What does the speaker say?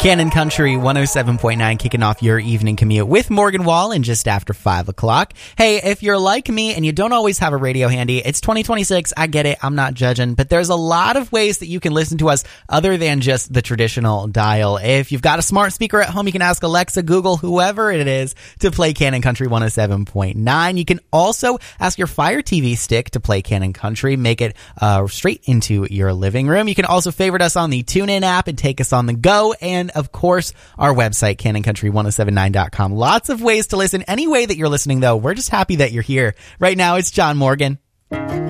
Cannon Country 107.9 kicking off your evening commute with Morgan Wallen just after 5 o'clock. Hey, if you're like me and you don't always have a radio handy, it's 2026. I get it. I'm not judging. But there's a lot of ways that you can listen to us other than just the traditional dial. If you've got a smart speaker at home, you can ask Alexa, Google, whoever it is to play Cannon Country 107.9. You can also ask your Fire TV stick to play Cannon Country. Make it straight into your living room. You can also favorite us on the TuneIn app and take us on the go. And of course, our website, CannonCountry1079.com. Lots of ways to listen. Any way that you're listening, though, we're just happy that you're here. Right now, it's John Morgan.